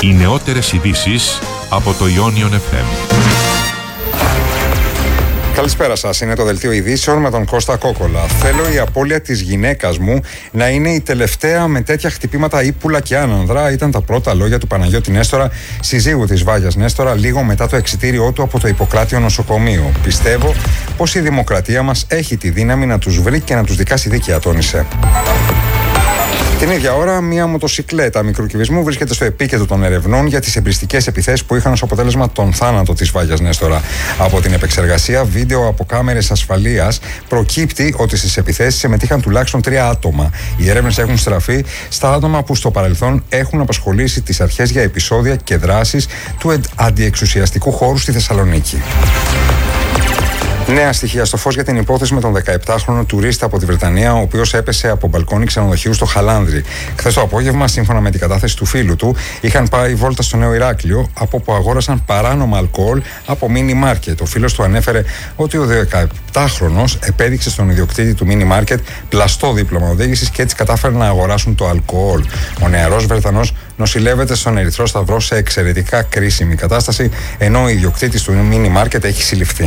Οι νεότερες ειδήσεις από το Ionion FM. Καλησπέρα σας. Είναι το δελτίο ειδήσεων με τον Κώστα Κόκολα. Θέλω η απώλεια της γυναίκας μου να είναι η τελευταία με τέτοια χτυπήματα ύπουλα και άνανδρα. Ήταν τα πρώτα λόγια του Παναγιώτη Νέστορα, συζύγου της Βάγιας Νέστορα, λίγο μετά το εξιτήριό του από το Ιπποκράτιο νοσοκομείο. Πιστεύω πως η δημοκρατία μας έχει τη δύναμη να τους βρει και να τους δικάσει δίκαια, τόνισε. Την ίδια ώρα, μία μοτοσικλέτα μικροκυβισμού βρίσκεται στο επίκεντρο των ερευνών για τις εμπριστικές επιθέσεις που είχαν ως αποτέλεσμα τον θάνατο της Βάγιας Νέστορα. Από την επεξεργασία βίντεο από κάμερες ασφαλείας προκύπτει ότι στις επιθέσεις συμμετείχαν τουλάχιστον 3 άτομα. Οι έρευνες έχουν στραφεί στα άτομα που στο παρελθόν έχουν απασχολήσει τις αρχές για επεισόδια και δράσεις του αντιεξουσιαστικού χώρου στη Θεσσαλονίκη. Νέα στοιχεία στο φως για την υπόθεση με τον 17χρονο τουρίστα από τη Βρετανία, ο οποίος έπεσε από μπαλκόνι ξενοδοχείου στο Χαλάνδρι. Χθες το απόγευμα, σύμφωνα με την κατάθεση του φίλου του, είχαν πάει βόλτα στο Νέο Ηράκλειο, από όπου αγόρασαν παράνομα αλκοόλ από μίνι μάρκετ. Ο φίλος του ανέφερε ότι ο 17χρονος επέδειξε στον ιδιοκτήτη του μίνι μάρκετ πλαστό δίπλωμα οδήγησης και έτσι κατάφερε να αγοράσουν το αλκοόλ. Ο νεαρός Βρετανός νοσηλεύεται στον Ερυθρό Σταυρό σε εξαιρετικά κρίσιμη κατάσταση, ενώ ο ιδιοκτήτης του μίνι μάρκετ έχει συλληφθεί.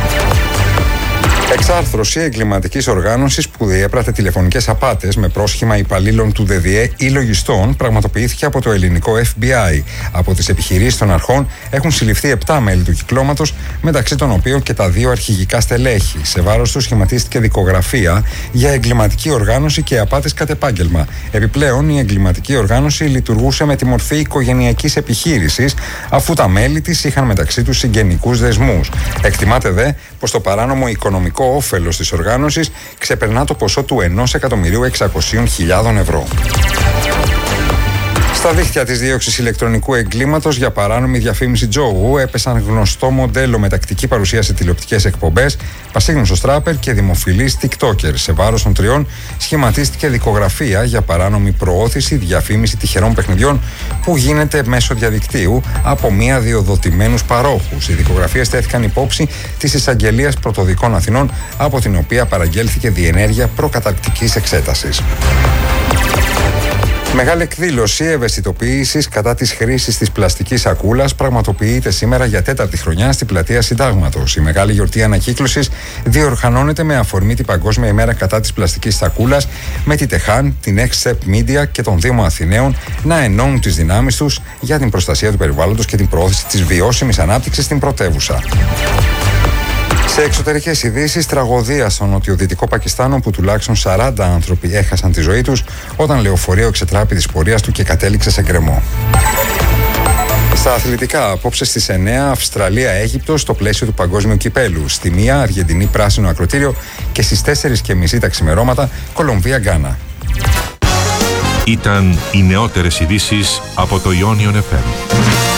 Εξάρθρωση εγκληματικής οργάνωσης που διέπρατε τηλεφωνικές απάτες με πρόσχημα υπαλλήλων του ΔΔΕ ή λογιστών πραγματοποιήθηκε από το ελληνικό FBI. Από τις επιχειρήσεις των αρχών έχουν συλληφθεί 7 μέλη του κυκλώματος, μεταξύ των οποίων και τα 2 αρχηγικά στελέχη. Σε βάρος τους σχηματίστηκε δικογραφία για εγκληματική οργάνωση και απάτες κατ' επάγγελμα. Επιπλέον, η εγκληματική οργάνωση λειτουργούσε με τη μορφή οικογενειακής επιχείρησης, αφού τα μέλη της είχαν μεταξύ τους συγγενικούς δεσμούς. Εκτιμάται δε πως το παράνομο οικονομικό όφελος της οργάνωσης ξεπερνά το ποσό του 1.600.000 ευρώ. Στα δίχτυα της δίωξης ηλεκτρονικού εγκλήματος για παράνομη διαφήμιση τζόγου έπεσαν γνωστό μοντέλο με τακτική παρουσία σε τηλεοπτικές εκπομπές, πασίγνωστος τράπερ και δημοφιλής TikToker. Σε βάρος των τριών σχηματίστηκε δικογραφία για παράνομη προώθηση, διαφήμιση τυχερών παιχνιδιών που γίνεται μέσω διαδικτύου από μία διοδοτημένους παρόχους. Οι δικογραφίες τέθηκαν υπόψη της Εισαγγελίας Πρωτοδικών Αθηνών, από την οποία παραγγέλθηκε διενέργεια προκαταρκτικής εξέτασης. Μεγάλη εκδήλωση ευαισθητοποίησης κατά της χρήσης της πλαστικής σακούλας πραγματοποιείται σήμερα για 4η χρονιά στην Πλατεία Συντάγματος. Η μεγάλη γιορτή ανακύκλωσης διοργανώνεται με αφορμή την Παγκόσμια ημέρα κατά της πλαστικής σακούλας, με τη ΤΕΧΑΝ, την Except Media και τον Δήμο Αθηναίων να ενώνουν τις δυνάμεις τους για την προστασία του περιβάλλοντος και την προώθηση της βιώσιμης ανάπτυξης στην πρωτεύουσα. Σε εξωτερικές ειδήσεις, τραγωδία στο νοτιοδυτικό Πακιστάν, όπου τουλάχιστον 40 άνθρωποι έχασαν τη ζωή τους όταν λεωφορείο εξετράπη της πορείας του και κατέληξε σε γκρεμό. Στα αθλητικά, απόψε στις 9, Αυστραλία-Αίγυπτος στο πλαίσιο του Παγκόσμιου Κυπέλου. Στη 1, Αργεντινή πράσινο ακροτήριο και στις 4:30 τα ξημερώματα, Κολομβία-Γκάνα. Ήταν οι νεότερες ειδήσεις από το Ionion FM.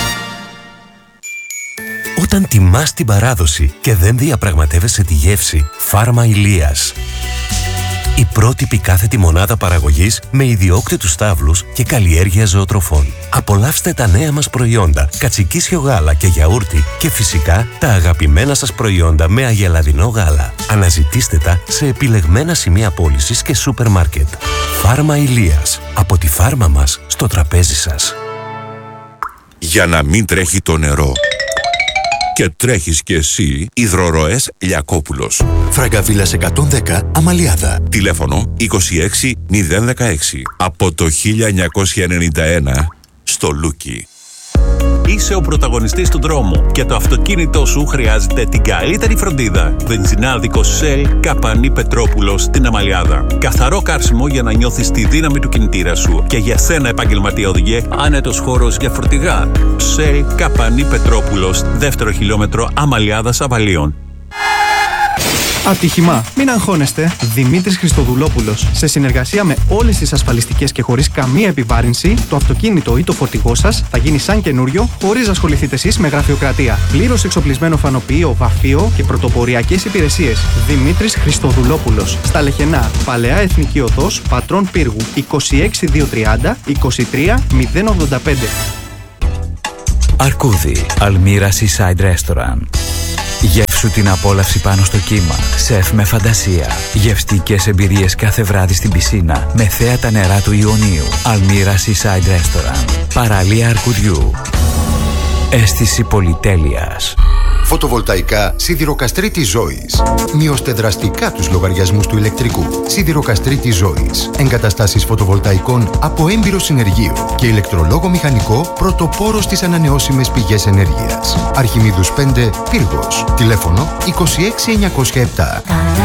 Όταν τιμάς την παράδοση και δεν διαπραγματεύεσαι τη γεύση, Φάρμα Ηλίας. Η πρότυπη κάθετη μονάδα παραγωγής με ιδιόκτητους στάβλους και καλλιέργεια ζωοτροφών. Απολαύστε τα νέα μας προϊόντα, κατσικίσιο γάλα και γιαούρτι και φυσικά τα αγαπημένα σας προϊόντα με αγελαδινό γάλα. Αναζητήστε τα σε επιλεγμένα σημεία πώλησης και σούπερ μάρκετ. Φάρμα Ηλίας. Από τη φάρμα μας στο τραπέζι σας. Για να μην τρέχει το νερό και τρέχεις κι εσύ, υδροροές Λιακόπουλος. Φραγκαβίλας 110, Αμαλιάδα. Τηλέφωνο 26016. Από το 1991 στο Λούκι. Είσαι ο πρωταγωνιστής του δρόμου και το αυτοκίνητό σου χρειάζεται την καλύτερη φροντίδα. Βενζινάδικο Shell Καπανή Πετρόπουλος στην Αμαλιάδα. Καθαρό καύσιμο για να νιώθεις τη δύναμη του κινητήρα σου. Και για σένα, επαγγελματία οδηγέ, άνετος χώρος για φορτηγά. Shell Καπανή Πετρόπουλος, 2ο χιλιόμετρο Αμαλιάδας Αβαλίων. Ατύχημα. Μην αγχώνεστε. Δημήτρης Χριστοδουλόπουλος. Σε συνεργασία με όλες τις ασφαλιστικές και χωρίς καμία επιβάρυνση, το αυτοκίνητο ή το φορτηγό σας θα γίνει σαν καινούριο, χωρίς να ασχοληθείτε εσείς με γραφειοκρατία. Πλήρως εξοπλισμένο φανοποιείο, βαφείο και πρωτοποριακές υπηρεσίες. Δημήτρης Χριστοδουλόπουλος. Στα Λεχενά, Παλαιά Εθνική Οδός, Πατρών Πύργου, 26230 23085. Αρκούδι, Αλμύρα Seaside Restaurant. Γεύσου την απόλαυση πάνω στο κύμα. Σεφ με φαντασία. Γευστικές εμπειρίες κάθε βράδυ στην πισίνα με θέα τα νερά του Ιωνίου. Αλμύρα Seaside Restaurant. Παραλία Αρκουδιού. Αίσθηση πολυτέλειας. Φωτοβολταϊκά Σιδηροκαστρίτης Ζώης. Μειώστε δραστικά τους λογαριασμούς του ηλεκτρικού. Σιδηροκαστρίτης Ζώης. Εγκαταστάσεις φωτοβολταϊκών από έμπειρο συνεργείο και ηλεκτρολόγο μηχανικό πρωτοπόρο στις ανανεώσιμες πηγές ενέργειας. Αρχιμίδους 5, Πύργος. Τηλέφωνο 26907.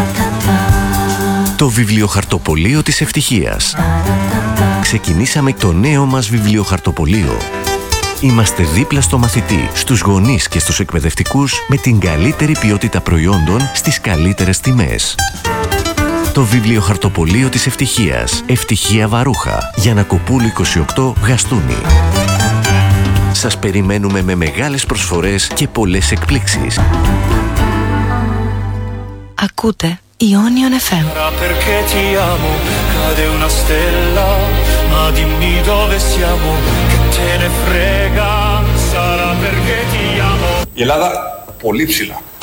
Το βιβλιοχαρτοπωλείο της ευτυχίας. Ξεκινήσαμε το νέο μας βιβλιοχαρτοπωλείο. Είμαστε δίπλα στο μαθητή, στους γονείς και στους εκπαιδευτικούς με την καλύτερη ποιότητα προϊόντων στις καλύτερες τιμές. Το βιβλιοχαρτοπωλείο της ευτυχίας. Ευτυχία Βαρούχα. Γιαννακοπούλου 28, Γαστούνη. Σας περιμένουμε με μεγάλες προσφορές και πολλές εκπλήξεις. Ακούτε Ionion FM. Η Ελλάδα πολύ ψηλά.